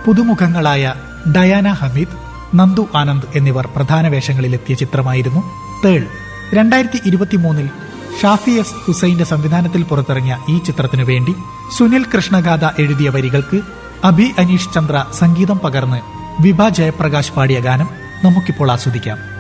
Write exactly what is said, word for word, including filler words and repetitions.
പുതുമുഖങ്ങളായ Diana Hameed, Nandu Anand എന്നിവർ പ്രധാന വേഷങ്ങളിലെത്തിയ ചിത്രമായിരുന്നു തേൾ. രണ്ടായിരത്തി ഇരുപത്തിമൂന്നിൽ ഷാഫി എസ് ഹുസൈന്റെ സംവിധാനത്തിൽ പുറത്തിറങ്ങിയ ഈ ചിത്രത്തിനു വേണ്ടി സുനിൽ കൃഷ്ണഗാഥ എഴുതിയ വരികൾക്ക് അഭി അനീഷ് ചന്ദ്ര സംഗീതം പകർന്ന് വിഭ ജയപ്രകാശ് പാടിയ ഗാനം നമുക്കിപ്പോൾ ആസ്വദിക്കാം.